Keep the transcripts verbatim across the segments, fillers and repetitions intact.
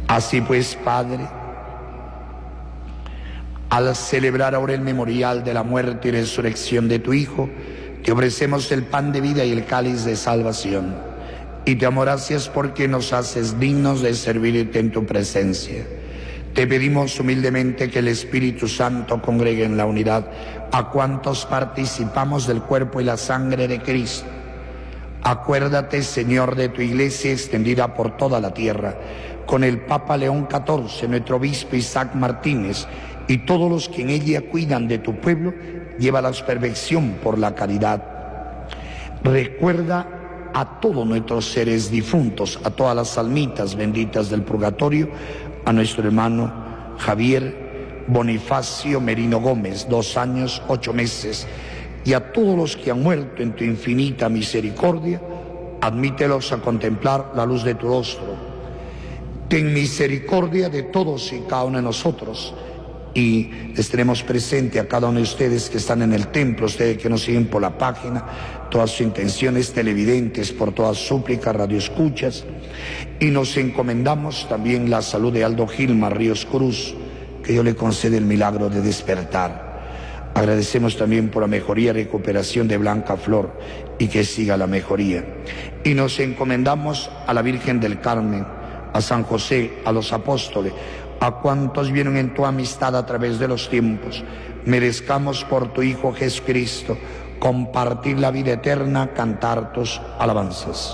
Así pues, Padre, al celebrar ahora el memorial de la muerte y resurrección de tu Hijo, te ofrecemos el pan de vida y el cáliz de salvación. Y te damos gracias porque nos haces dignos de servirte en tu presencia. Te pedimos humildemente que el Espíritu Santo congregue en la unidad a cuantos participamos del cuerpo y la sangre de Cristo. Acuérdate, Señor, de tu iglesia extendida por toda la tierra, con el Papa León catorce, nuestro obispo Isaac Martínez, y todos los que en ella cuidan de tu pueblo, lleva la perfección por la caridad. Recuerda a todos nuestros seres difuntos, a todas las almitas benditas del purgatorio, a nuestro hermano Javier Bonifacio Merino Gómez, dos años, ocho meses, y a todos los que han muerto en tu infinita misericordia, admítelos a contemplar la luz de tu rostro. Ten misericordia de todos y cada uno de nosotros, y les tenemos presente a cada uno de ustedes que están en el templo, ustedes que nos siguen por la página, todas sus intenciones televidentes, por todas súplicas, radioescuchas, y nos encomendamos también la salud de Aldo Gilma Ríos Cruz, que Dios le concede el milagro de despertar. Agradecemos también por la mejoría y recuperación de Blanca Flor, y que siga la mejoría. Y nos encomendamos a la Virgen del Carmen, a San José, a los apóstoles, a cuantos vieron en tu amistad a través de los tiempos. Merezcamos por tu Hijo Jesucristo compartir la vida eterna, cantar tus alabanzas.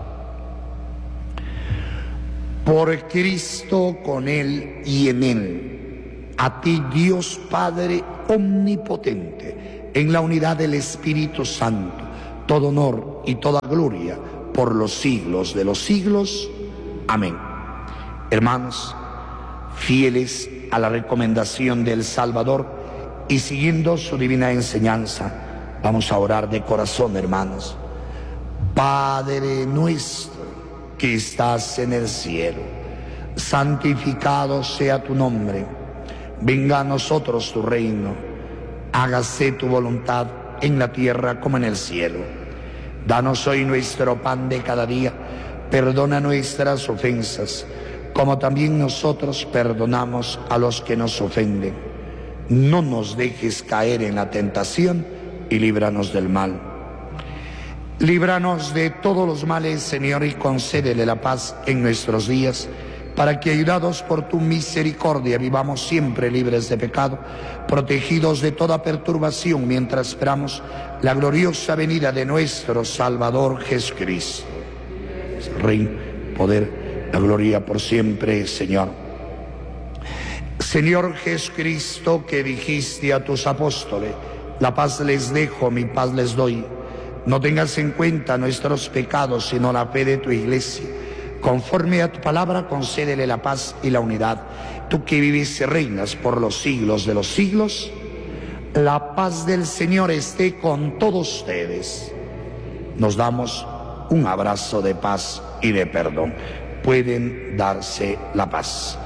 Por Cristo, con Él y en Él, a ti, Dios Padre omnipotente, en la unidad del Espíritu Santo, todo honor y toda gloria por los siglos de los siglos. Amén. Hermanos, fieles a la recomendación del Salvador y siguiendo su divina enseñanza, vamos a orar de corazón, hermanos. Padre nuestro que estás en el cielo, santificado sea tu nombre. Venga a nosotros tu reino. Hágase tu voluntad en la tierra como en el cielo. Danos hoy nuestro pan de cada día. Perdona nuestras ofensas, como también nosotros perdonamos a los que nos ofenden. No nos dejes caer en la tentación y líbranos del mal. Líbranos de todos los males, Señor, y concédele la paz en nuestros días, para que, ayudados por tu misericordia, vivamos siempre libres de pecado, protegidos de toda perturbación, mientras esperamos la gloriosa venida de nuestro Salvador Jesucristo. Reino, poder, la gloria por siempre, Señor. Señor Jesucristo, que dijiste a tus apóstoles: la paz les dejo, mi paz les doy. No tengas en cuenta nuestros pecados, sino la fe de tu iglesia. Conforme a tu palabra, concédele la paz y la unidad. Tú que vives y reinas por los siglos de los siglos, la paz del Señor esté con todos ustedes. Nos damos un abrazo de paz y de perdón. Pueden darse la paz.